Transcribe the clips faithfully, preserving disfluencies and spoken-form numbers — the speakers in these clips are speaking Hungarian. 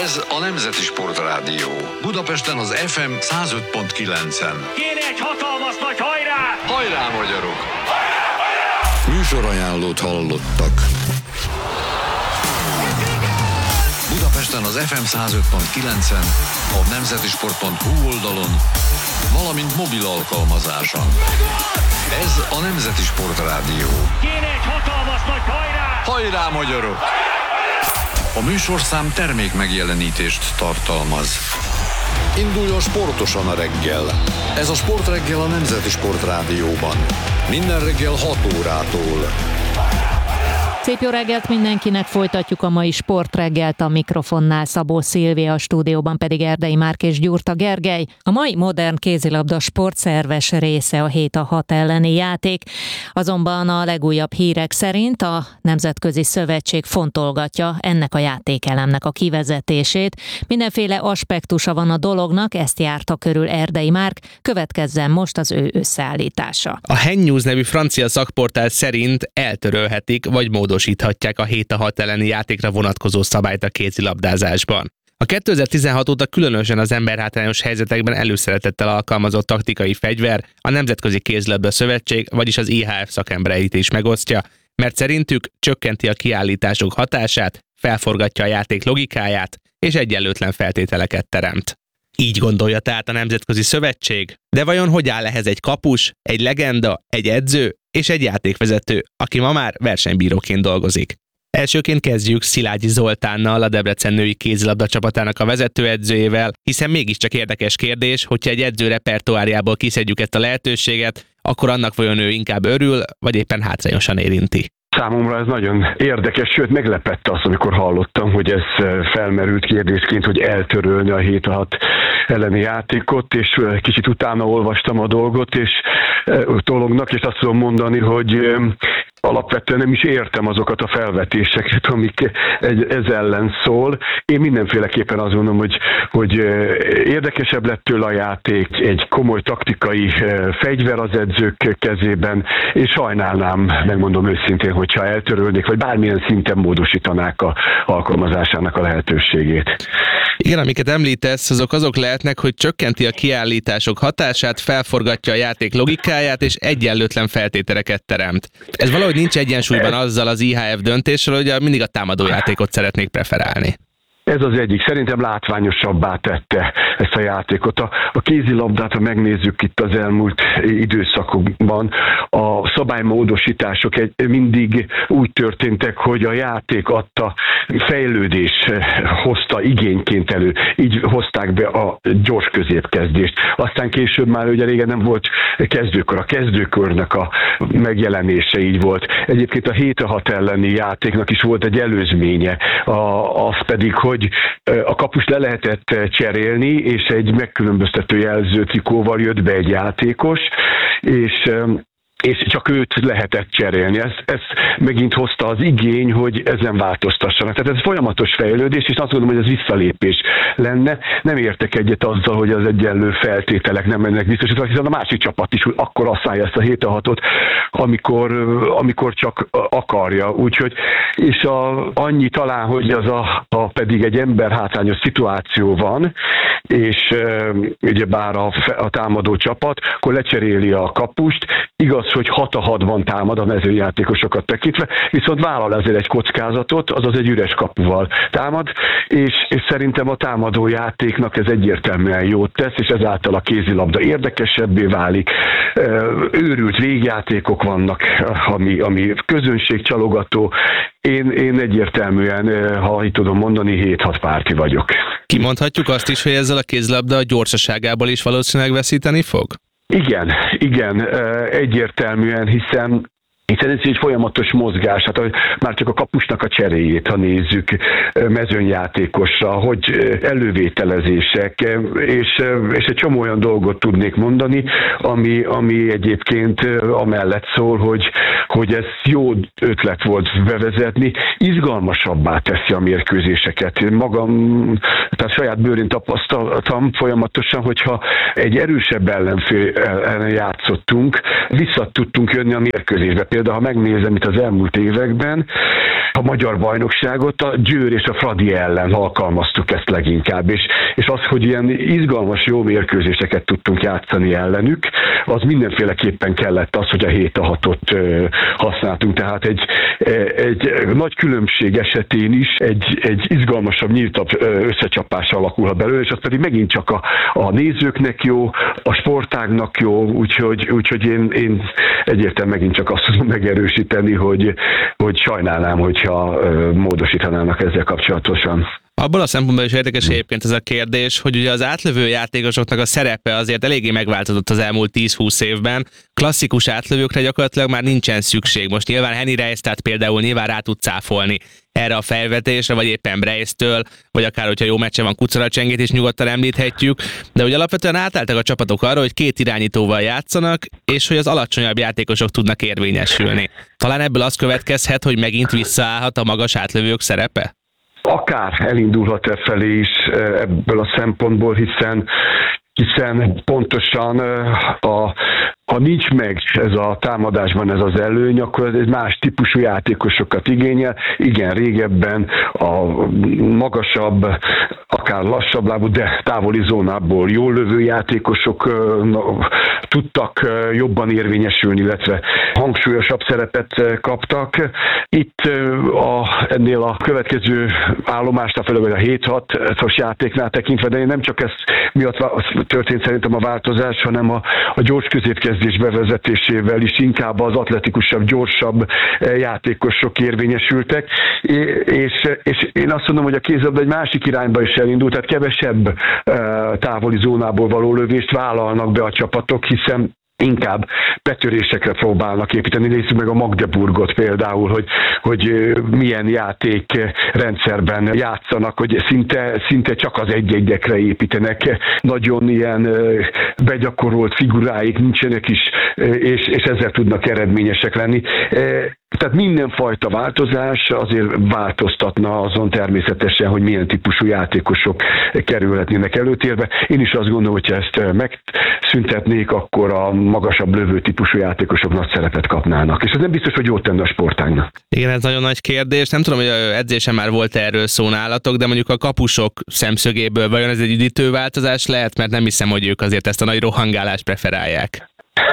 Ez a Nemzeti Sportrádió. Budapesten az ef em száz öt pont kilencen. Kéne egy hatalmas nagy hajrá! Hajrá, magyarok! Hajrá, hajrá! Műsorajánlót hallottak. Budapesten az ef em száz öt pont kilencen, a nemzetisport pont hu oldalon, valamint mobil alkalmazáson. Ez a Nemzeti Sportrádió. Kéne egy hatalmas nagy hajrá! Hajrá, magyarok! A műsorszám termék megjelenítést tartalmaz. Induljon sportosan a reggel. Ez a Sportreggel a Nemzeti Sportrádióban. Minden reggel hat órától. Szép jó reggelt mindenkinek, folytatjuk a mai Sportreggelt, a mikrofonnál Szabó Szilvia, a stúdióban pedig Erdei Márk és Gyurta Gergely. A mai modern kézilabda sportszerves része a hét a hat elleni játék, azonban a legújabb hírek szerint a Nemzetközi Szövetség fontolgatja ennek a játékelemnek a kivezetését. Mindenféle aspektusa van a dolognak, ezt járta körül Erdei Márk, következzen most az ő összeállítása. A Hen News nevű francia szakportál szerint eltörölhetik vagy módosíthatják a hét a hat elleni játékra vonatkozó szabályt a kézilabdázásban. A kétezer-tizenhat óta különösen az emberhátrányos helyzetekben előszeretettel alkalmazott taktikai fegyver a Nemzetközi Kézilabda Szövetség, vagyis az i há ef szakembereit is megosztja, mert szerintük csökkenti a kiállítások hatását, felforgatja a játék logikáját és egyenlőtlen feltételeket teremt. Így gondolja tehát a Nemzetközi Szövetség, de vajon hogy áll ehhez egy kapus, egy legenda, egy edző és egy játékvezető, aki ma már versenybíróként dolgozik? Elsőként kezdjük Szilágyi Zoltánnal, a Debrecen női kézilabda csapatának a vezetőedzőjével, hiszen mégiscsak érdekes kérdés, hogyha egy edző repertoárjából kiszedjük ezt a lehetőséget, akkor annak vajon ő inkább örül, vagy éppen hátrányosan érinti? Számomra ez nagyon érdekes, sőt meglepett az, amikor hallottam, hogy ez felmerült kérdésként, hogy eltörölni a hét a hat elleni játékot, és kicsit utána olvastam a dolgot, és dolognak, és azt tudom mondani, hogy alapvetően nem is értem azokat a felvetéseket, amik ez ellen szól. Én mindenféleképpen azt mondom, hogy, hogy érdekesebb lett tőle a játék, egy komoly taktikai fegyver az edzők kezében, és sajnálnám, megmondom őszintén, hogyha eltörölnék, vagy bármilyen szinten módosítanák a alkalmazásának a lehetőségét. Igen, amiket említesz, azok azok lehetnek, hogy csökkenti a kiállítások hatását, felforgatja a játék logikáját, és egyenlőtlen feltételeket teremt. Ez valahogy nincs egyensúlyban azzal az i há ef döntéssel, hogy mindig a támadójátékot szeretnék preferálni. Ez az egyik. Szerintem látványosabbá tette ezt a játékot. A, a kézilabdát, ha megnézzük itt az elmúlt időszakokban, a szabálymódosítások egy, mindig úgy történtek, hogy a játék adta fejlődés hozta igényként elő. Így hozták be a gyors középkezdést. Aztán később már ugye régen nem volt kezdőkör. A kezdőkörnek a megjelenése így volt. Egyébként a hét a hat elleni játéknak is volt egy előzménye. A, az pedig, hogy a kapust le lehetett cserélni, és egy megkülönböztető jelző trikóval jött be egy játékos, és és csak őt lehetett cserélni. Ez, ez megint hozta az igény, hogy ezen változtassanak. Tehát ez folyamatos fejlődés, és azt gondolom, hogy ez visszalépés lenne. Nem értek egyet azzal, hogy az egyenlő feltételek nem mennek biztosítva, hiszen a másik csapat is akkor használja ezt a hét a hatot, amikor, amikor csak akarja. Úgyhogy, és a, annyi talán, hogy az a, a pedig egy emberhátrányos szituáció van, és e, ugyebár a, a támadó csapat, akkor lecseréli a kapust. Igaz, hogy hat a hatban támad a mezőjátékosokat tekintve, viszont vállal ezért egy kockázatot, azaz egy üres kapuval támad, és, és szerintem a támadó játéknak ez egyértelműen jót tesz, és ezáltal a kézilabda érdekesebbé válik. Őrült végjátékok vannak, ami, ami közönségcsalogató. Én, én egyértelműen, ha így tudom mondani, hét-hat párti vagyok. Kimondhatjuk azt is, hogy ezzel a kézilabda a gyorsaságából is valószínűleg veszíteni fog? Igen, igen, egyértelműen, hiszen hiszen ez egy folyamatos mozgás, hát már csak a kapusnak a cseréjét, ha nézzük mezőnyjátékosra, hogy elővételezések, és, és egy csomó olyan dolgot tudnék mondani, ami, ami egyébként amellett szól, hogy, hogy ez jó ötlet volt bevezetni, izgalmasabbá teszi a mérkőzéseket. Magam, tehát saját bőrén tapasztaltam folyamatosan, hogyha egy erősebb ellenfél ellen játszottunk, vissza tudtunk jönni a mérkőzésbe. példa, ha megnézem itt az elmúlt években, a magyar bajnokságot a Győr és a Fradi ellen alkalmaztuk ezt leginkább, és, és az, hogy ilyen izgalmas, jó mérkőzéseket tudtunk játszani ellenük, az mindenféleképpen kellett az, hogy a hét a hatot használtunk, tehát egy, egy nagy különbség esetén is egy, egy izgalmasabb, nyíltabb összecsapás alakulhat belőle, és az pedig megint csak a, a nézőknek jó, a sportágnak jó, úgyhogy, úgyhogy én, én egyértelműen megint csak azt tudom megerősíteni, hogy, hogy sajnálnám, hogyha módosítanának ezzel kapcsolatosan. Abból a szempontból is érdekes egyébként ez a kérdés, hogy ugye az átlövő játékosoknak a szerepe azért eléggé megváltozott az elmúlt tíz-húsz évben. Klasszikus átlövőkre gyakorlatilag már nincsen szükség. Most nyilván Henny Reistad például nyilván rá tud cáfolni erre a felvetésre, vagy éppen Breistől, vagy akár, hogyha jó meccse van, Kucaracsengét is nyugodtan említhetjük, de ugye alapvetően átálltak a csapatok arra, hogy két irányítóval játszanak, és hogy az alacsonyabb játékosok tudnak érvényesülni. Talán ebből az következhet, hogy megint visszaállhat a magas átlövők szerepe? Akár elindulhat e felé is ebből a szempontból, hiszen, hiszen pontosan a ha nincs meg ez a támadásban ez az előny, akkor ez más típusú játékosokat igényel. Igen, régebben a magasabb, akár lassabb lábú, de távoli zónából jól lövő játékosok tudtak jobban érvényesülni, illetve hangsúlyosabb szerepet kaptak. Itt a, ennél a következő állomásnál, főleg a hét hatos játéknál tekintve, de nem csak ez miatt történt szerintem a változás, hanem a, a gyors középkezdés bevezetésével is inkább az atletikusabb, gyorsabb játékosok érvényesültek, és, és én azt mondom, hogy a kézilabda egy másik irányba is elindult, tehát kevesebb távoli zónából való lövést vállalnak be a csapatok, hiszen inkább betörésekre próbálnak építeni. Nézzük meg a Magdeburgot például, hogy, hogy milyen játékrendszerben játszanak, hogy szinte, szinte csak az egy-egyekre építenek. Nagyon ilyen begyakorolt figuráik nincsenek is, és, és ezzel tudnak eredményesek lenni. Tehát mindenfajta változás azért változtatna azon természetesen, hogy milyen típusú játékosok kerülhetnének előtérbe. Én is azt gondolom, hogy ha ezt megszüntetnék, akkor a magasabb lövő típusú játékosok nagy szerepet kapnának. És ez nem biztos, hogy jót tenne a sportágnak. Igen, ez nagyon nagy kérdés. Nem tudom, hogy edzésen már volt erről szó nálatok, de mondjuk a kapusok szemszögéből vajon ez egy üdítő változás lehet, mert nem hiszem, hogy ők azért ezt a nagy rohangálást preferálják.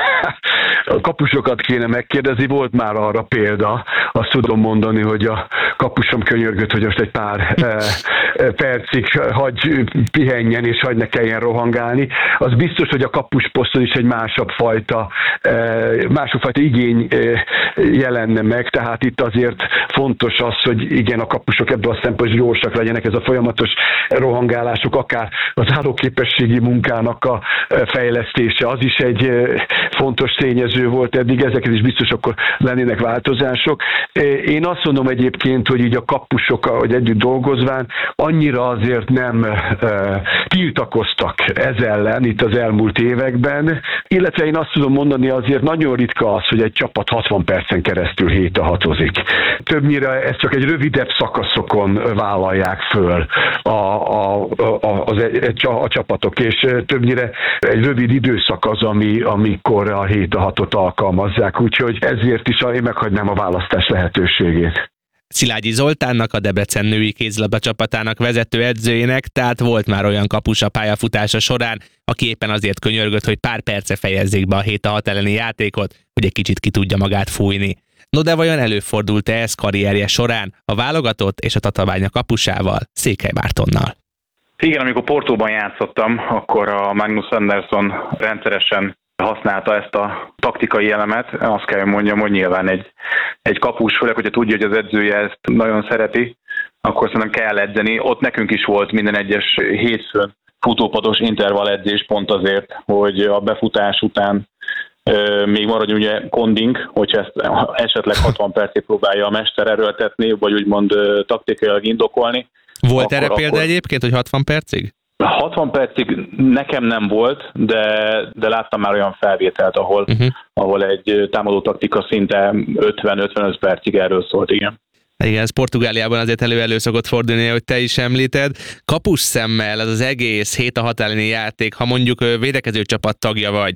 A kapusokat kéne megkérdezni, volt már arra példa, azt tudom mondani, hogy a kapusom könyörgött, hogy most egy pár e, percig hagy pihenjen és hagy ne kelljen rohangálni. Az biztos, hogy a kapusposzton is egy másabb fajta, e, másabb fajta igény e, jelenne meg, tehát itt azért fontos az, hogy igen, a kapusok ebből a szempontból gyorsak legyenek, ez a folyamatos rohangálásuk, akár az állóképességi munkának a fejlesztése, az is egy fontos tényező volt eddig, ezeket is biztos akkor lennének változások. Én azt mondom egyébként, hogy így a kapusokkal, hogy együtt dolgozván, annyira azért nem e, tiltakoztak ez ellen itt az elmúlt években, illetve én azt tudom mondani, azért nagyon ritka az, hogy egy csapat hatvan percen keresztül hét a hatozik. Többnyire ezt csak egy rövidebb szakaszokon vállalják föl a, a, a, az, a, a csapatok, és többnyire egy rövid időszak az, ami, amikor a hét a hatot alkalmazzák, úgyhogy ezért is én meghagynám a választás lehetőségét. Szilágyi Zoltánnak, a Debrecen női kézilabda csapatának vezető edzőjének, tehát volt már olyan kapus a pályafutása során, aki éppen azért könyörgött, hogy pár perce fejezzék be a hét a hat elleni játékot, hogy egy kicsit ki tudja magát fújni. No de vajon előfordult-e ez karrierje során a válogatott és a Tatabánya kapusával, Székely Mártonnal? Igen, amikor Portóban játszottam, akkor a Magnus Andersson rendszeresen használta ezt a taktikai elemet. Azt kell mondjam, hogy nyilván egy, egy kapus, főleg, hogyha tudja, hogy az edzője ezt nagyon szereti, akkor szerintem kell edzeni. Ott nekünk is volt minden egyes hétfőn futópados intervall edzés pont azért, hogy a befutás után euh, még maradjon ugye konding, hogyha ezt esetleg hatvan percig próbálja a mester erőltetni, vagy úgymond euh, taktikailag indokolni. Volt akkor, erre példa akkor... egyébként, hogy hatvan percig? hatvan percig nekem nem volt, de, de láttam már olyan felvételt, ahol, uh-huh. ahol egy támadó taktika szinte ötven-ötvenöt percig erről szólt, igen. Igen, ez Portugáliában azért elő-elő szokott fordulni, hogy te is említed. Kapus szemmel ez az egész hét a hat elleni játék, ha mondjuk védekező csapat tagja vagy,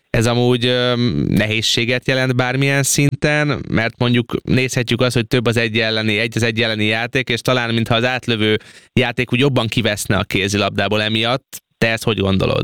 Ez amúgy ö, nehézséget jelent bármilyen szinten, mert mondjuk nézhetjük azt, hogy több az egy elleni, egy az egy elleni játék, és talán mintha az átlövő játék úgy jobban kiveszne a kézilabdából emiatt. Te ezt hogy gondolod?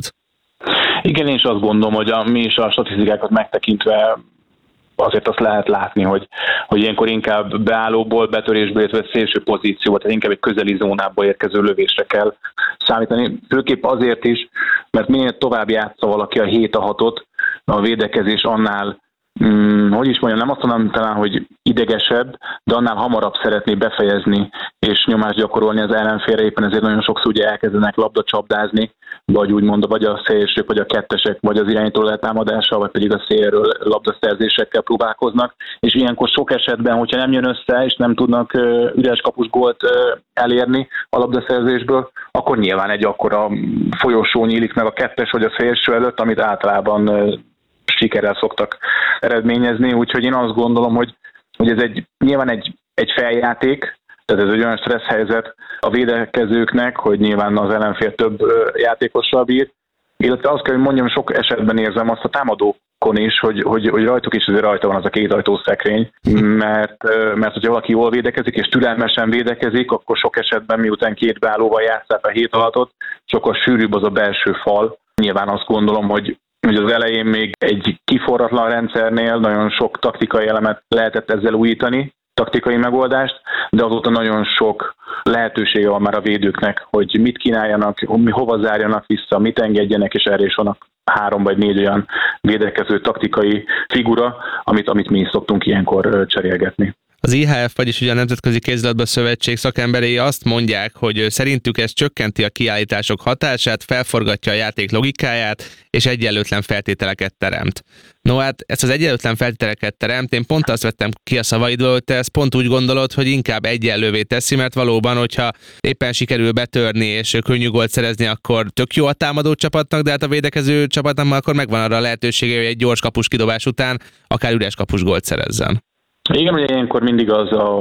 Igen, én is azt gondolom, hogy a, mi is a statisztikákat megtekintve azért azt lehet látni, hogy, hogy ilyenkor inkább beállóból, betörésből, illetve szélső pozícióból, tehát inkább egy közeli zónából érkező lövésre kell számítani. Főképp azért is, mert minél tovább játsza valaki a hét a hatot, a védekezés annál, Hmm, hogy is mondjam, nem azt mondom talán, hogy idegesebb, de annál hamarabb szeretné befejezni és nyomást gyakorolni az ellenfélre, éppen ezért nagyon sokszor ugye elkezdenek labdacsapdázni, vagy úgymond, vagy a szélsők, vagy a kettesek, vagy az irányító letámadással, vagy pedig a szélről labdaszerzésekkel próbálkoznak, és ilyenkor sok esetben, hogyha nem jön össze, és nem tudnak uh, üres kapus gólt uh, elérni a labdaszerzésből, akkor nyilván egy akkora folyosó nyílik meg a kettes vagy a szélső előtt, amit általában uh, sikerrel szoktak eredményezni, úgyhogy én azt gondolom, hogy, hogy ez egy, nyilván egy, egy feljáték, tehát ez egy olyan stressz helyzet a védekezőknek, hogy nyilván az ellenfél több játékossal bír, illetve azt kell, hogy mondjam, sok esetben érzem azt a támadókon is, hogy, hogy, hogy rajtuk is azért rajta van az a két ajtószekrény, mert, mert hogyha valaki jól védekezik és türelmesen védekezik, akkor sok esetben miután két beállóval játsszák a hét alatot, sokkal sűrűbb az a belső fal. Nyilván azt gondolom, hogy hogy az elején még egy kiforratlan rendszernél nagyon sok taktikai elemet lehetett ezzel újítani, taktikai megoldást, de azóta nagyon sok lehetősége van már a védőknek, hogy mit kínáljanak, hova zárjanak vissza, mit engedjenek, és erre is vannak három vagy négy olyan védekező taktikai figura, amit, amit mi is szoktunk ilyenkor cserélgetni. Az I H F, vagyis ugye a Nemzetközi Kézilabda Szövetség szakemberei azt mondják, hogy szerintük ez csökkenti a kiállítások hatását, felforgatja a játék logikáját, és egyenlőtlen feltételeket teremt. No hát ezt az egyenlőtlen feltételeket teremt, én pont azt vettem ki a szavaidból, hogy te ezt pont úgy gondolod, hogy inkább egyenlővé teszi, mert valóban, hogyha éppen sikerül betörni és könnyű gólt szerezni, akkor tök jó a támadó csapatnak, de hát a védekező csapatnak akkor megvan arra a lehetősége, hogy egy gyors kapus kidobás után akár üres kapus gólt szerezzen. Igen, ugye ilyenkor mindig az a,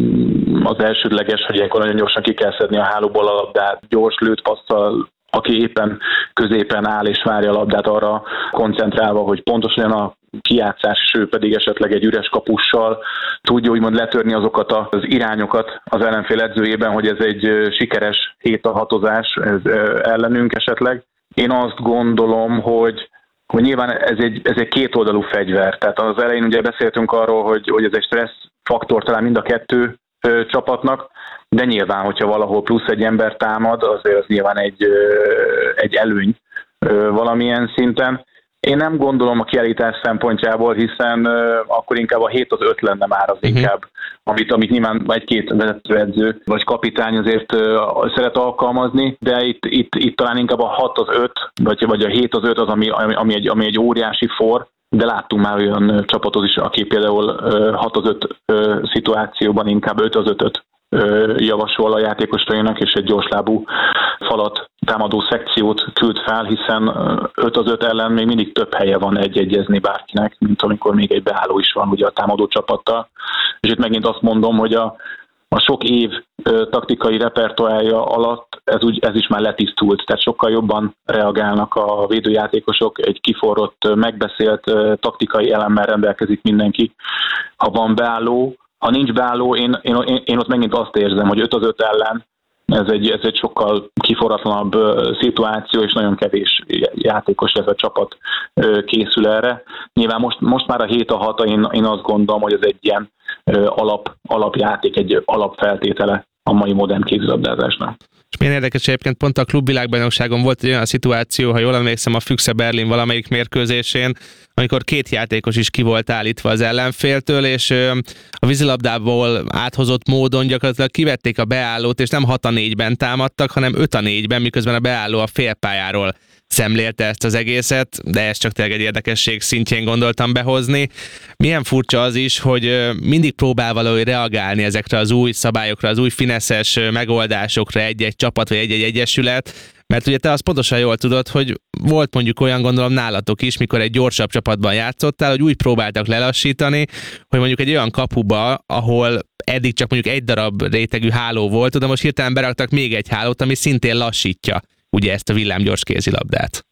az elsődleges, hogy ilyenkor nagyon gyorsan ki kell szedni a hálóból a labdát, gyors lőtt passzal, aki éppen középen áll és várja a labdát, arra koncentrálva, hogy pontosan a kijátszás, és ő pedig esetleg egy üres kapussal tudja úgymond letörni azokat az irányokat az ellenfél edzőjében, hogy ez egy sikeres hét a hatozás ez ellenünk esetleg. Én azt gondolom, hogy hogy nyilván ez egy, ez egy kétoldalú fegyver. Tehát az elején ugye beszéltünk arról, hogy, hogy ez egy stressz faktor talán mind a kettő ö, csapatnak, de nyilván, hogyha valahol plusz egy ember támad, azért az nyilván egy, ö, egy előny ö, valamilyen szinten. Én nem gondolom a kiállítás szempontjából, hiszen ö, akkor inkább a hét az öt lenne már az uh-huh. inkább, amit, amit nyilván egy-két vezetőedző vagy kapitány azért ö, szeret alkalmazni, de itt, itt, itt talán inkább a hat az öt, vagy, vagy a hét az öt az, ami, ami, egy, ami egy óriási for, de láttunk már olyan csapatot is, aki például ö, hat az öt ö, szituációban inkább öt az ötöt javasol a játékosainak, és egy gyorslábú falat, támadó szekciót küld fel, hiszen öt az öt ellen még mindig több helye van egy-egyezni bárkinek, mint amikor még egy beálló is van ugye a támadó csapattal. És itt megint azt mondom, hogy a, a sok év taktikai repertoárja alatt ez, úgy, ez is már letisztult, tehát sokkal jobban reagálnak a védőjátékosok, egy kiforrott, megbeszélt taktikai elemmel rendelkezik mindenki. Ha van beálló, ha nincs beálló, én, én, én ott megint azt érzem, hogy öt az öt ellen ez egy, ez egy sokkal kiforratlanabb szituáció, és nagyon kevés játékos ez a csapat készül erre. Nyilván most, most már a hét a hat, én, én azt gondolom, hogy ez egy ilyen alap, alapjáték, egy alapfeltétele a mai modern kézilabdázásnak. És milyen érdekes, egyébként pont a klubvilágbajnokságon volt egy olyan szituáció, ha jól emlékszem, a Füchse Berlin valamelyik mérkőzésén, amikor két játékos is ki volt állítva az ellenféltől, és a vízilabdából áthozott módon gyakorlatilag kivették a beállót, és nem hat a négyben támadtak, hanem öt a négyben, miközben a beálló a félpályáról szemlélte ezt az egészet, de ez csak tényleg egy érdekesség szintjén gondoltam behozni. Milyen furcsa az is, hogy mindig próbál valahogy reagálni ezekre az új szabályokra, az új fineszes megoldásokra egy-egy csapat vagy egy-egy egyesület, mert ugye te azt pontosan jól tudod, hogy volt mondjuk olyan, gondolom nálatok is, mikor egy gyorsabb csapatban játszottál, hogy úgy próbáltak lelassítani, hogy mondjuk egy olyan kapuba, ahol eddig csak mondjuk egy darab rétegű háló volt, de most hirtelen beraktak még egy hálót, ami szintén lassítja ugye ezt a villámgyors kézilabdát.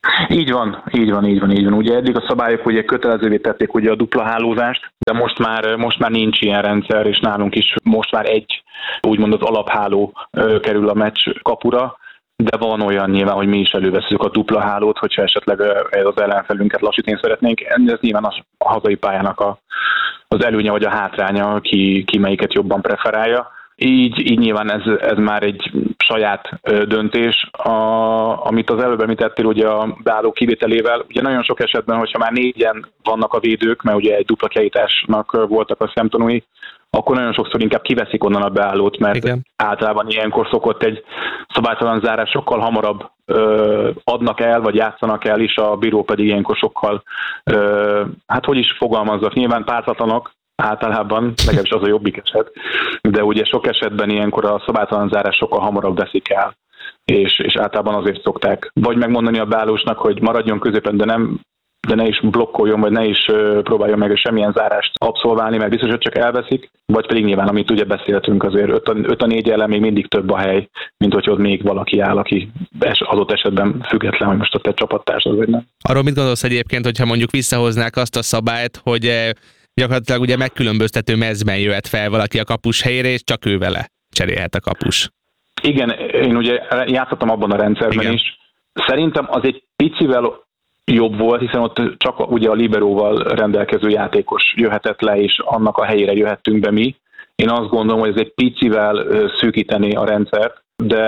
Így van, így van, így van, így van. Ugye eddig a szabályok ugye kötelezővé tették ugye a dupla hálózást, de most már, most már nincs ilyen rendszer, és nálunk is most már egy úgymond az alapháló kerül a meccs kapura, de van olyan nyilván, hogy mi is előveszünk a dupla hálót, hogyha esetleg az ellenfelünket lassítani szeretnénk. Ez nyilván a hazai pályának a, az előnye vagy a hátránya, ki, ki melyiket jobban preferálja. Így, így nyilván ez, ez már egy saját döntés, a, amit az előbb említettél ugye a beálló kivételével. Ugye nagyon sok esetben, hogyha már négyen vannak a védők, mert ugye egy dupla kiállításnak voltak a szemtanúi, akkor nagyon sokszor inkább kiveszik onnan a beállót, mert igen, általában ilyenkor szokott egy szabálytalan zárás sokkal hamarabb ö, adnak el, vagy játszanak el is, a bíró pedig ilyenkor sokkal, ö, hát hogy is fogalmazzak, nyilván pártatlanok, általában, legalábbis az a jobbik eset, de ugye sok esetben ilyenkor a szabálytalan zárás sokkal hamarabb veszik el, és, és általában azért szokták vagy megmondani a beállósnak, hogy maradjon középen, de nem de ne is blokkoljon, vagy ne is próbáljon meg semmilyen zárást abszolválni, mert biztos, hogy csak elveszik, vagy pedig nyilván, amit ugye beszéltünk, azért öt a négy ellen még mindig több a hely, mint hogy ott még valaki áll, aki adott esetben független, hogy most a te csapattársad vagy nem. Arról mit gondolsz egyébként, hogyha mondjuk visszahoznák azt a szabályt, hogy gyakorlatilag ugye megkülönböztető mezben jöhet fel valaki a kapus helyére, és csak ő vele cserélhet a kapus? Igen, én ugye játszottam abban a rendszerben igen. is. Szerintem az egy picivel jobb volt, hiszen ott csak ugye a liberóval rendelkező játékos jöhetett le, és annak a helyére jöhettünk be mi. Én azt gondolom, hogy ez egy picivel szűkíteni a rendszert, de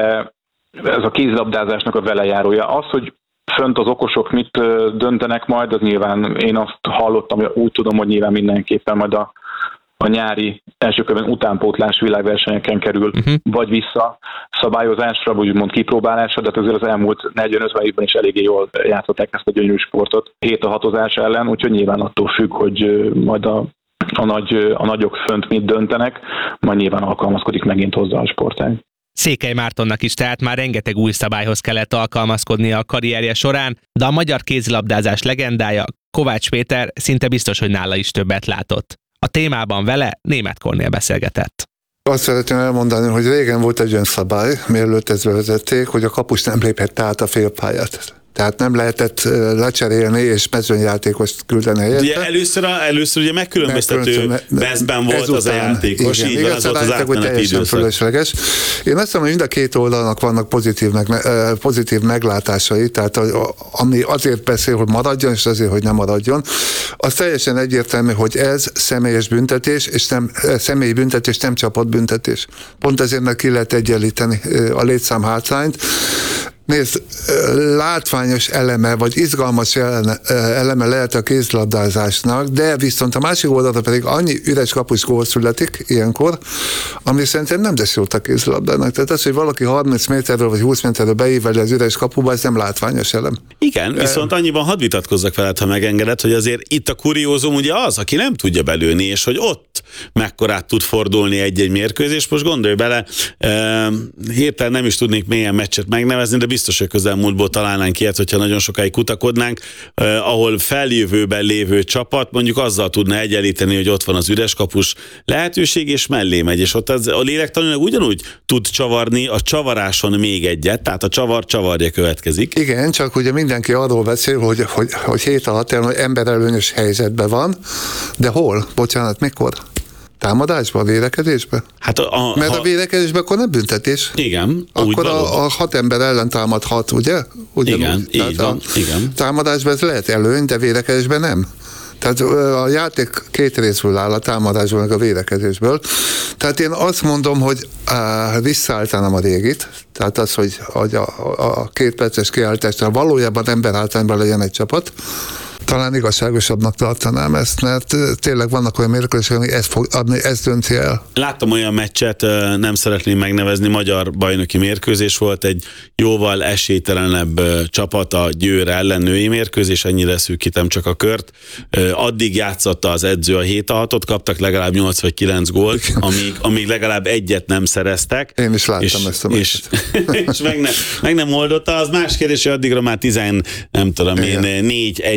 ez a kézilabdázásnak a velejárója. Az, hogy fönt az okosok mit döntenek majd, az nyilván én azt hallottam, hogy úgy tudom, hogy nyilván mindenképpen majd a, a nyári első körben utánpótlás világversenyeken kerül, uh-huh. vagy vissza szabályozásra, vagy úgymond kipróbálásra, de azért az elmúlt negyven-ötven évben is eléggé jól játszották ezt a gyönyörű sportot hét a hatozás ellen, úgyhogy nyilván attól függ, hogy majd a, a, nagy, a nagyok fönt mit döntenek, majd nyilván alkalmazkodik megint hozzá a sportág. Székely Mártonnak is tehát már rengeteg új szabályhoz kellett alkalmazkodnia a karrierje során, de a magyar kézilabdázás legendája, Kovács Péter szinte biztos, hogy nála is többet látott. A témában vele Németh Kornél beszélgetett. Azt szeretném elmondani, hogy régen volt egy olyan szabály, mielőtt ezt bevezették, hogy a kapus nem léphette át a félpályát. Tehát nem lehetett lecserélni és mezőnyjátékost küldeni helyette. Ugye először, a, először ugye megkülönböztető mezben volt ezután, az a játékos, igen, így van, az volt az átmeneti időszak. Fölösleges. Én azt mondom, hogy mind a két oldalnak vannak pozitív, meg, pozitív meglátásai, tehát ami azért beszél, hogy maradjon, és azért, hogy nem maradjon, az teljesen egyértelmű, hogy ez személyes büntetés, és nem személyi büntetés, nem csapatbüntetés. Pont ezért meg ki lehet egyenlíteni a létszám hátrányt. Nézd, látványos eleme, vagy izgalmas eleme lehet a kézilabdázásnak, de viszont a másik oldalra pedig annyi üres kapus gól születik ilyenkor, ami szerintem nem tesz jót a kézilabdának. Tehát az, hogy valaki harminc méterről vagy húsz méterről beíveli az üres kapuba, ez nem látványos elem. Igen, viszont annyiban hadd vitatkozzak veled, ha megengeded, hogy azért itt a kuriózum ugye az, aki nem tudja belőni, és hogy ott mekkorát tud fordulni egy-egy mérkőzés. Most gondolj bele, eh, hirtelen nem is tudnék mélyen meccset megnevezni, de biztos, hogy közelmúltból találnánk ilyet, hogyha nagyon sokáig kutakodnánk, eh, ahol feljövőben lévő csapat mondjuk azzal tudna egyenlíteni, hogy ott van az üres kapus lehetőség, és mellé megy, és ott az, a lélektanilag ugyanúgy tud csavarni a csavaráson még egyet, tehát a csavar csavarja következik. Igen, csak ugye mindenki arról beszél, hogy, hogy, hogy hét alatt emberelőnyös helyzetben van, de hol? Bocsánat, mikor? Támadásban, védekezésben? Hát a, a, Mert ha... a védekezésben akkor nem büntetés. Igen. Akkor a, a hat ember ellen támadhat, ugye? Ugyanúgy. Igen, így van. A igen. Támadásban ez lehet előny, de védekezésben nem. Tehát a játék két részből áll, a támadásból meg a védekezésből. Tehát én azt mondom, hogy uh, visszaálltanám a régit, tehát az, hogy, hogy a, a két perces kiállításnál valójában emberhátrányban legyen egy csapat. Talán igazságosabbnak tartanám ezt, mert tényleg vannak olyan mérkőzések, ami ezt, fog, ami ezt dönti el. Láttam olyan meccset, nem szeretném megnevezni, magyar bajnoki mérkőzés volt, egy jóval esélytelenebb csapat a Győr ellen női mérkőzés, ennyire szűkítem csak a kört. Addig játszotta az edző a hét a hatot, kaptak legalább nyolc vagy kilenc gólt, amíg, amíg legalább egyet nem szereztek. Én is láttam és, ezt a meccset. És, és meg, ne, meg nem oldotta, az más kérdés, hogy addigra már tizen, nem tudom én, négy egy volt, vagy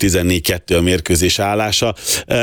tizennégy kettő a mérkőzés állása.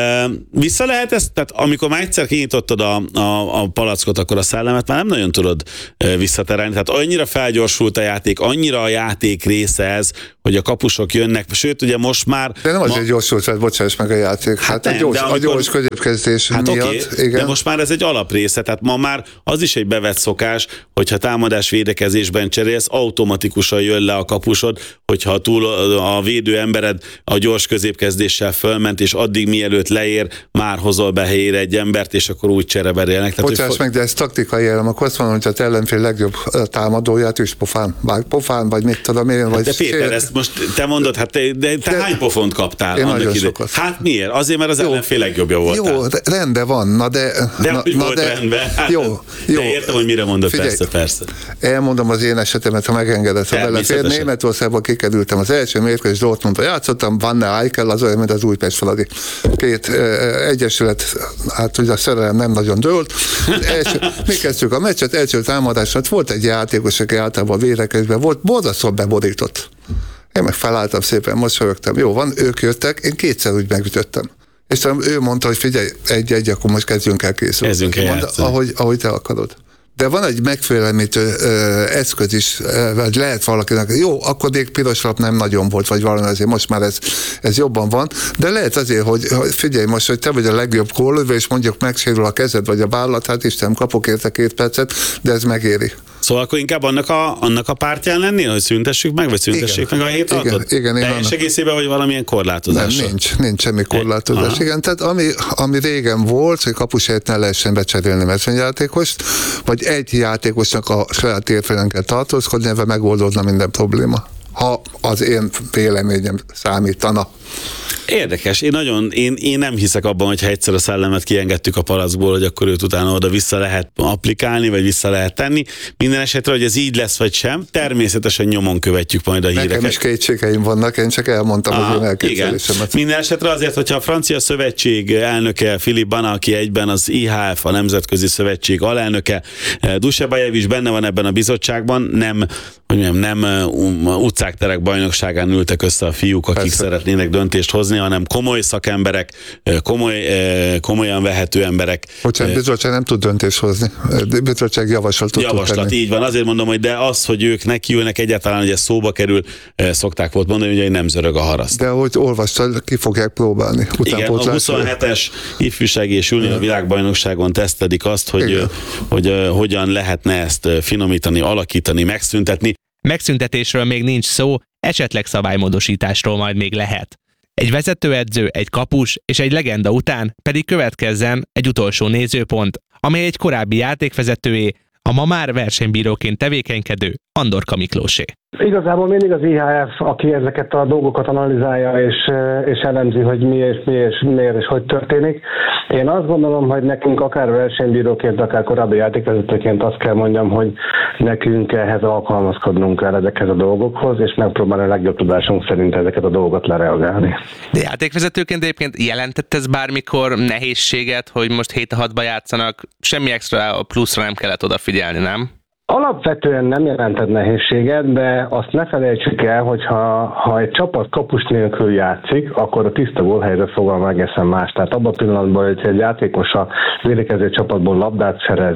Vissza lehet ezt, tehát amikor már egyszer kinyitottad a, a, a palackot, akkor a szellemet már nem nagyon tudod visszaterelni. Tehát annyira felgyorsult a játék, annyira a játék része ez, hogy a kapusok jönnek, sőt ugye most már... De nem azért ma... gyorsult, tehát bocsáss meg a játék. Hát, hát nem, a gyors, amikor... a gyors középkezdés hát miatt. Okay, igen. De most már ez egy alaprésze, tehát ma már az is egy bevett szokás, hogyha támadás védekezésben cserélsz, automatikusan jön le a kapusod, hogyha túl a védő embered a gyors középkezdéssel fölment, és addig mielőtt leér, már hozol be helyére egy embert, és akkor úgy csereberélnek. Bocsáss hogy... meg, de ez taktikai elem, akkor azt mondom, hogy az ellenfél legjobb támadóját is pofán, vagy pofán, vagy mit tudom én, vagy... De Péter, ezt most te mondod, hát te, de te de hány pofont kaptál? Én nagyon sokat. Hát miért? Azért, mert az jó, ellenfél legjobbja volt. Jó, rendben van, na de... De na, hogy na volt de, rendben? Hát, jó, jó. De értem, hogy mire mondod, Figyelj, persze, persze. Elmondom az én esetemet, ha megengedett, ha belefér. Németországban kikerültem az első mérkőzés, Dortmundba játszottam, Van der Eikel, az olyan, mint az Újpest Fradi. Két e, egyesület, hát ugye a szerelem nem nagyon dőlt. Első, mi kezdtük a meccset, első támadásra, volt egy játékos, aki általában védekezésben volt, borzasztóan beborított. Én meg felálltam szépen, mosolyogtam. Jó van, ők jöttek, én kétszer úgy megütöttem. És ő mondta, hogy figyelj, egy-egy, akkor most kezdjünk el készülni. Kezdjünk el mondta, ahogy, ahogy te akarod. De van egy megfélemlítő eszköz is, vagy lehet valakinek, jó, akkor még piros lap nem nagyon volt, vagy valami azért, most már ez, ez jobban van, de lehet azért, hogy, hogy figyelj most, hogy te vagy a legjobb gólövő, és mondjuk megsérül a kezed, vagy a vállat, hát Isten, kapok érte két percet, de ez megéri. Szóval akkor inkább annak a, annak a pártján lennél, hogy szüntessük meg, vagy szüntessék igen, meg a hét igen, igen, teljes annak... egészében, vagy valamilyen korlátozás? Nem, nincs, nincs semmi korlátozás. Aha. Igen, tehát ami, ami régen volt, hogy kapusért ne lehessen becserélni mezőnyjátékost, vagy egy játékosnak a saját térfélen kell tartózkodni, ebben megoldódna minden probléma. Ha az én véleményem számítana. Érdekes, én nagyon, én, én nem hiszek abban, hogy ha egyszer a szellemet kiengedtük a palackból, hogy akkor őt utána oda vissza lehet applikálni, vagy vissza lehet tenni. Minden esetre, hogy ez így lesz, vagy sem, természetesen nyomon követjük majd a híreket. Nekem is kétségeim vannak, én csak elmondtam Aha, az én elképzelésemet. Minden esetre azért, hogyha a Francia Szövetség elnöke Philippe Bana, aki egyben az I H F, a Nemzetközi Szövetség alelnöke, Dusebajev is benne van ebben a bizottságban, nem, hogy mondjam, nem um, utcák terek bajnokságán ültek össze a fiúk, akik Persze. szeretnének döntést hozni, hanem komoly szakemberek, komoly, komolyan vehető emberek. Bocsánat, bizottság nem tud döntést hozni. Bizottság javaslatot Javaslat, tud így van. Azért mondom, hogy de az, hogy ők nekiülnek egyáltalán, hogy ez szóba kerül, szokták volt mondani, hogy nem zörög a haraszt. De ahogy olvastad, ki fogják próbálni. Igen, a huszonhetes ifjúsági és junior világbajnokságon tesztelik azt, hogy, hogy, hogy hogyan lehetne ezt finomítani, alakítani, megszüntetni. Megszüntetésről még nincs szó, esetleg szabálymódosításról majd még lehet. Egy vezetőedző, egy kapus és egy legenda után pedig következzen egy utolsó nézőpont, amely egy korábbi játékvezetőé, a ma már versenybíróként tevékenykedő Andorka Miklósé. Igazából mindig az I H F, aki ezeket a dolgokat analizálja és, és elemzi, hogy mi és mi és miért és hogy történik. Én azt gondolom, hogy nekünk akár versenybíróként, akár korábbi játékvezetőként azt kell mondjam, hogy nekünk ehhez alkalmazkodnunk kell ezekhez a dolgokhoz, és megpróbálni a legjobb tudásunk szerint ezeket a dolgokat lereagálni. De játékvezetőként egyébként jelentett ez bármikor nehézséget, hogy most hét a hatba játszanak, semmi extra pluszra nem kellett odafigyelni, nem? Alapvetően nem jelentett nehézséget, de azt ne felejtsük el, hogy ha, ha egy csapat kapus nélkül játszik, akkor a tiszta gólhelyzet fogalma egészen más. Tehát abban a pillanatban, hogy egy játékos a védekező csapatból labdát szerez,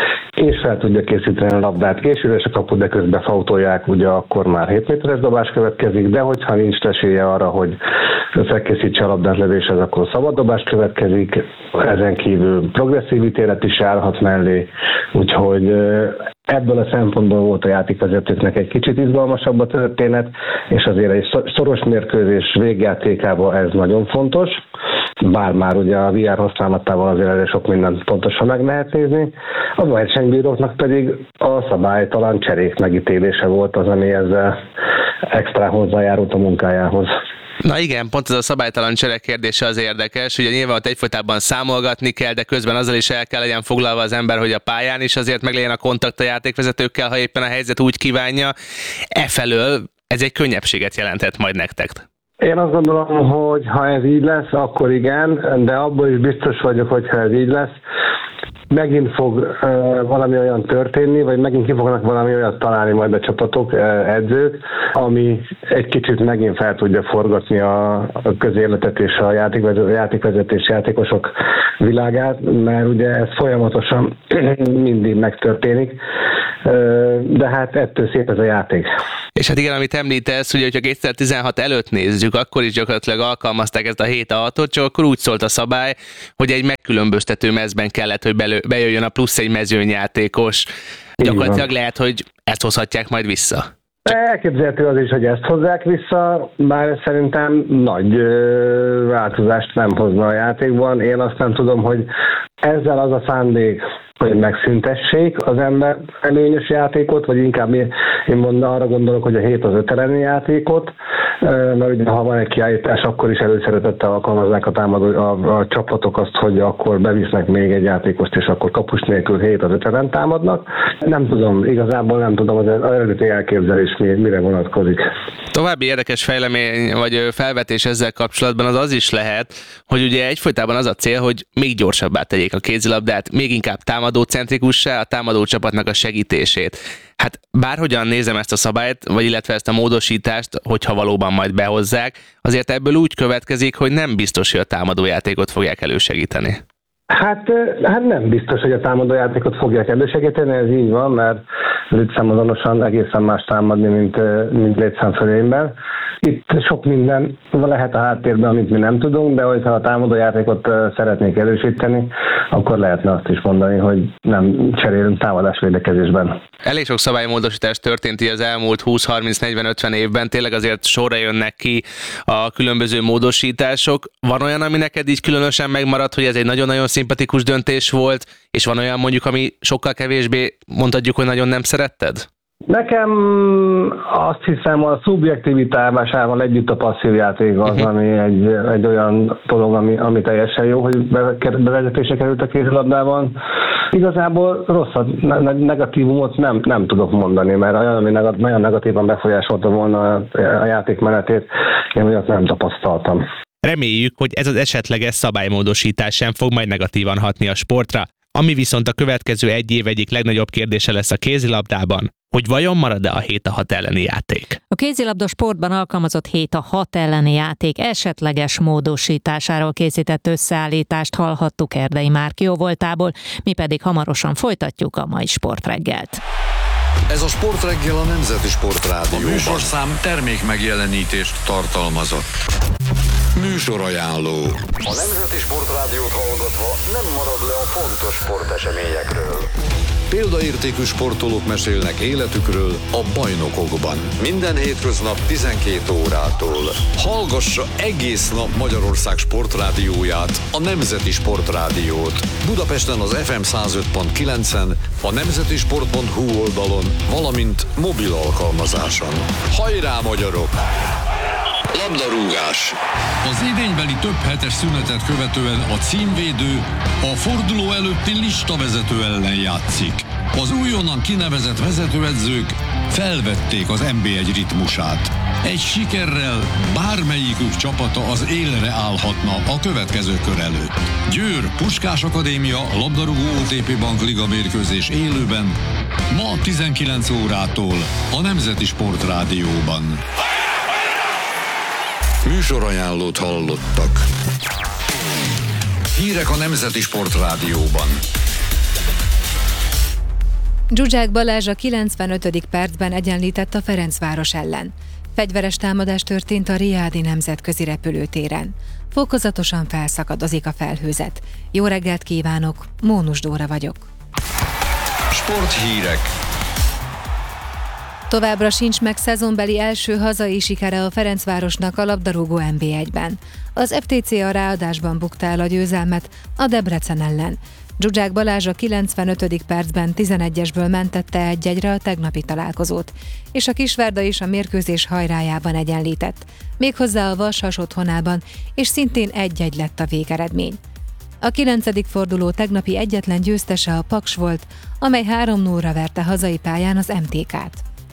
és fel tudja készíteni a labdát, későre a kaput, de közben fautolják, ugye akkor már hét méteres dobás következik, de hogyha nincs esélye arra, hogy felkészítse a labdát lövéshez, akkor szabad dobás következik, ezen kívül progresszív ítélet is állhat mellé, úgyhogy ebből a szempontból volt a játékvezetőknek egy kicsit izgalmasabb a történet, és azért egy szoros mérkőzés végjátékában ez nagyon fontos, bár már ugye a vé er használatával azért elég sok mindent pontosan meg lehet nézni. A versenybíróknak pedig a szabálytalan cserék megítélése volt az, ami ezzel extra hozzájárult a munkájához. Na igen, pont ez a szabálytalan csere kérdése az érdekes, ugye nyilván ott egyfolytában számolgatni kell, de közben azzal is el kell legyen foglalva az ember, hogy a pályán is azért meg legyen a kontakt a játékvezetőkkel, ha éppen a helyzet úgy kívánja. Efelől ez egy könnyebbséget jelentett majd nektek. Én azt gondolom, hogy ha ez így lesz, akkor igen, de abból is biztos vagyok, hogy ha ez így lesz, megint fog uh, valami olyan történni, vagy megint ki fognak valami olyat találni majd a csapatok, uh, edzők, ami egy kicsit megint fel tudja forgatni a, a közéletet és a játékvezető, játékvezetés játékosok világát, mert ugye ez folyamatosan mindig megtörténik, uh, de hát ettől szép ez a játék. És hát igen, amit említesz, ugye, hogyha kétezer-tizenhat előtt nézzük, akkor is gyakorlatilag alkalmazták ezt a hét a hatot, csak akkor úgy szólt a szabály, hogy egy megkülönböztető mezben kellett, hogy belő, bejöjjön a plusz egy mezőnyjátékos. Gyakorlatilag lehet, hogy ezt hozhatják majd vissza. Elképzelhető az is, hogy ezt hozzák vissza, bár szerintem nagy ö, változást nem hozna a játékban. Én azt nem tudom, hogy ezzel az a szándék, hogy megszüntessék az ember előnyös játékot, vagy inkább én mondom, arra gondolok, hogy a hét az öt elleni játékot, mert ugye ha van egy kiállítás, akkor is előszeretettel alkalmaznák a, támadó, a, a csapatok azt, hogy akkor bevisznek még egy játékost, és akkor kapus nélkül hét az öt ellen támadnak. Nem tudom, igazából nem tudom, az eredeti elképzelés mire vonatkozik. További érdekes fejlemény, vagy felvetés ezzel kapcsolatban az az is lehet, hogy ugye egyfolytában az a cél, hogy még gyorsabbá tegyék a kézilabdát, még inkább támadócentrikussá, a támadó csapatnak a segítését. Hát bárhogyan nézem ezt a szabályt, vagy illetve ezt a módosítást, hogyha valóban majd behozzák, azért ebből úgy következik, hogy nem biztos, hogy a támadójátékot fogják elősegíteni. Hát, hát nem biztos, hogy a támadójátékot fogják elősegíteni, ez így van, mert létszámazonosan egészen más támadni, mint, mint létszámfölényben. Itt sok minden lehet a háttérben, amit mi nem tudunk, de hogyha a támadójátékot szeretnék erősíteni, akkor lehetne azt is mondani, hogy nem cserélünk támadásvédekezésben. Elég sok szabálymódosítás történt az elmúlt húsz, harminc, negyven, ötven évben, tényleg azért sorra jönnek ki a különböző módosítások. Van olyan, ami neked így különösen megmaradt, hogy ez egy nagyon-nagyon szimpatikus döntés volt, és van olyan mondjuk, ami sokkal kevésbé mondhatjuk, hogy nagyon nem szeretted? Nekem azt hiszem a szubjektivitásával együtt a passzív játék az, uh-huh. ami egy, egy olyan dolog, ami, ami teljesen jó, hogy bevezetése került a kézilabdában. Igazából rosszat, negatívumot nem, nem tudok mondani, mert olyan, ami nagyon negatívan befolyásolta volna a játék menetét, én olyat nem tapasztaltam. Reméljük, hogy ez az esetleges szabálymódosítás sem fog majd negatívan hatni a sportra, ami viszont a következő egy év egyik legnagyobb kérdése lesz a kézilabdában, hogy vajon marad-e a hét a hat elleni játék. A kézilabda sportban alkalmazott hét a hat elleni játék esetleges módosításáról készített összeállítást hallhattuk Erdei Márk jóvoltából, mi pedig hamarosan folytatjuk a mai sportreggelt. Ez a Sportreggel a Nemzeti Sportrádióban. A műsorszám termék megjelenítést tartalmazott. Műsorajánló. A Nemzeti Sportrádiót hallgatva nem marad le a fontos sporteseményekről. Példaértékű sportolók mesélnek életükről a bajnokokban. Minden hétköznap tizenkét órától. Hallgassa egész nap Magyarország sportrádióját, a Nemzeti Sportrádiót. Budapesten az ef em száz öt pont kilencen, a nemzetisport pont hu oldalon, valamint mobil alkalmazáson. Hajrá, magyarok! Labdarúgás. Az idénybeli több hetes szünetet követően a címvédő a forduló előtti listavezető ellen játszik. Az újonnan kinevezett vezetőedzők felvették az en bé egy ritmusát. Egy sikerrel bármelyikük csapata az élre állhatna a következő kör előtt. Győr Puskás Akadémia labdarúgó o té pé Bank Liga mérkőzés élőben ma tizenkilenc órától a Nemzeti Sportrádióban. Műsorajánlót hallottak. Hírek a Nemzeti Sportrádióban. Zsuzsák Balázs a kilencvenötödik percben egyenlített a Ferencváros ellen. Fegyveres támadás történt a Riádi nemzetközi repülőtéren. Fokozatosan felszakadozik a felhőzet. Jó reggelt kívánok, Mónus Dóra vagyok. Sporthírek. Továbbra sincs meg szezonbeli első hazai sikere a Ferencvárosnak a labdarúgó en bé egyben. Az ef té cé a ráadásban bukta el a győzelmet a Debrecen ellen. Zsuzsák Balázs a kilencvenötödik percben tizenegyesből mentette egy-egyre a tegnapi találkozót, és a Kisvárda is a mérkőzés hajrájában egyenlített, méghozzá a Vasas otthonában, és szintén egy-egy lett a végeredmény. A kilencedik forduló tegnapi egyetlen győztese a Paks volt, amely három nullra verte hazai pályán az em té ká-t.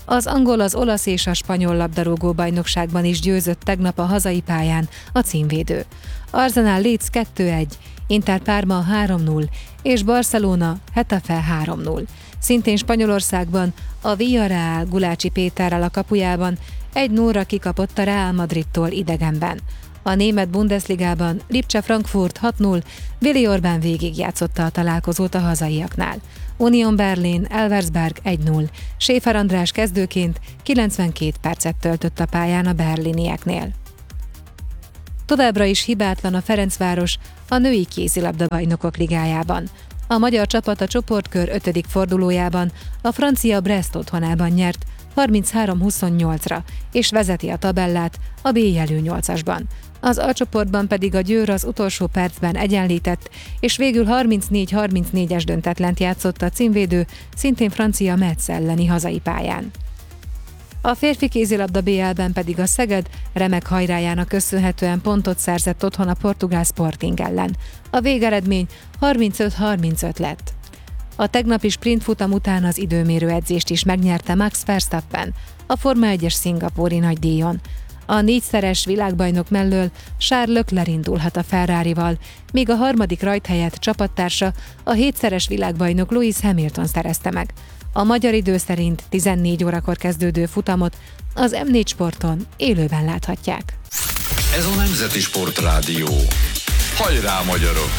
Az angol, az olasz és a spanyol labdarúgó bajnokságban is győzött tegnap a hazai pályán a címvédő. Arsenal Leeds kettő egy, Inter Parma három null és Barcelona Getafe három null. Szintén Spanyolországban a Villarreal Gulácsi Péterrel a kapujában egy nullra kikapott a Real Madridtól idegenben. A német Bundesligában Lipcse Frankfurt hat null, Willi Orbán végigjátszotta a találkozót a hazaiaknál. Union Berlin Elversberg egy null, Schäfer András kezdőként kilencvenkét percet töltött a pályán a berlinieknél. Továbbra is hibátlan a Ferencváros a női kézilabda bajnokok ligájában. A magyar csapat a csoportkör ötödik fordulójában a francia Brest otthonában nyert harminchárom huszonnyolcra, és vezeti a tabellát a B jelű nyolcasban. Az A csoportban pedig a Győr az utolsó percben egyenlített, és végül harmincnégy harmincnégyes döntetlent játszott a címvédő, szintén francia Metz elleni hazai pályán. A férfi kézilabda bé el-ben pedig a Szeged remek hajrájának köszönhetően pontot szerzett otthon a portugál Sporting ellen. A végeredmény harmincöt harmincöt lett. A tegnapi sprintfutam után az időmérő edzést is megnyerte Max Verstappen a Forma egyes szingapúri nagydíjon. A négyszeres világbajnok mellől Charles Leclerc indulhat a Ferrarival, míg a harmadik rajthelyet csapattársa, a hétszeres világbajnok Lewis Hamilton szerezte meg. A magyar idő szerint tizennégy órakor kezdődő futamot az em négy Sporton élőben láthatják. Ez a Nemzeti Sportrádió. Hajrá, magyarok!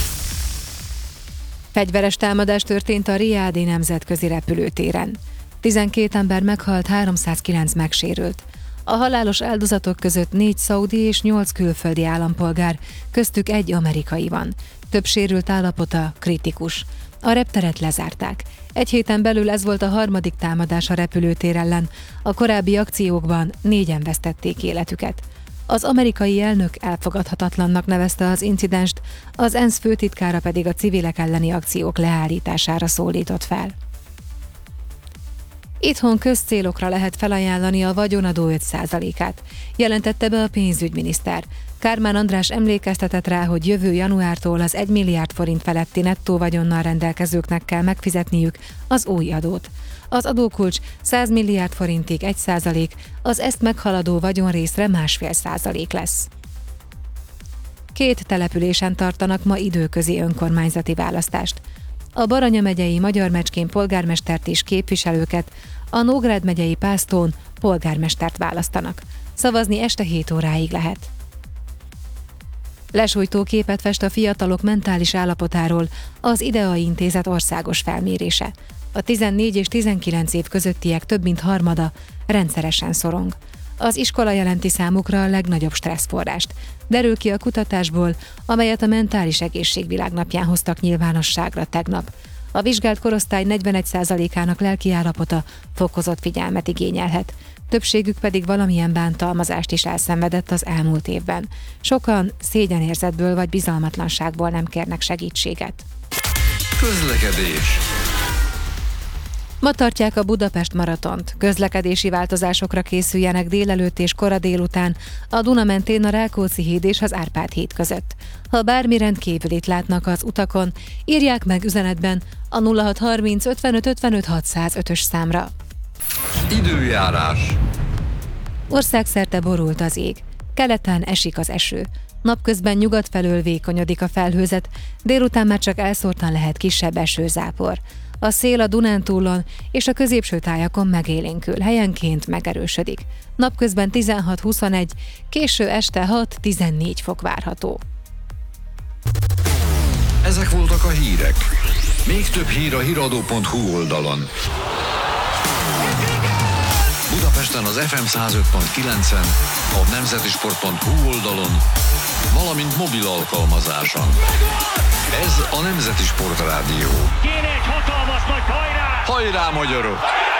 Fegyveres támadás történt a Riádi nemzetközi repülőtéren. tizenkét ember meghalt, háromszázkilenc megsérült. A halálos áldozatok között négy szaudi és nyolc külföldi állampolgár, köztük egy amerikai van. Több sérült állapota kritikus. A repteret lezárták. Egy héten belül ez volt a harmadik támadás a repülőtér ellen. A korábbi akciókban négyen vesztették életüket. Az amerikai elnök elfogadhatatlannak nevezte az incidenst, az ENSZ főtitkára pedig a civilek elleni akciók leállítására szólított fel. Itthon közcélokra lehet felajánlani a vagyonadó öt százalékát, jelentette be a pénzügyminiszter. Kármán András emlékeztetett rá, hogy jövő januártól az egy milliárd forint feletti nettó vagyonnal rendelkezőknek kell megfizetniük az új adót. Az adókulcs száz milliárd forintig egy százalék, az ezt meghaladó vagyonrészre másfél százalék lesz. Két településen tartanak ma időközi önkormányzati választást. A Baranya megyei Magyar Mecskén polgármestert és képviselőket, a Nógrád megyei Pásztón polgármestert választanak. Szavazni este hét óráig lehet. Lesújtó képet fest a fiatalok mentális állapotáról az IDEA Intézet országos felmérése. A tizennégy és tizenkilenc év közöttiek több mint harmada rendszeresen szorong. Az iskola jelenti számukra a legnagyobb stresszforrást. Derül ki a kutatásból, amelyet a Mentális Egészség Világnapján hoztak nyilvánosságra tegnap. A vizsgált korosztály negyvenegy százalékának lelkiállapota fokozott figyelmet igényelhet. Többségük pedig valamilyen bántalmazást is elszenvedett az elmúlt évben. Sokan szégyenérzetből vagy bizalmatlanságból nem kérnek segítséget. Közlekedés. Ma tartják a Budapest maratont. Közlekedési változásokra készüljenek délelőtt és kora délután a Duna mentén a Rákóczi híd és az Árpád híd között. Ha bármi rendkívülit látnak az utakon, írják meg üzenetben a nulla hat harminc ötvenöt ötvenöt hatszázötös számra. Időjárás. Országszerte borult az ég. Keleten esik az eső. Napközben nyugat felől vékonyodik a felhőzet, délután már csak elszórtan lehet kisebb esőzápor. A szél a Dunántúlon és a középső tájakon megélénkül, helyenként megerősödik. Napközben tizenhat huszonegy, késő este hat-tizennégy fok várható. Ezek voltak a hírek. Még több hír a híradó pont hu oldalon. Budapesten az ef em száz öt pont kilencen, a nemzetisport pont hu oldalon, valamint mobil alkalmazáson. Ez a Nemzeti Sportrádió. Kéne egy hatalmas nagy hajrá! Hajrá, magyarok!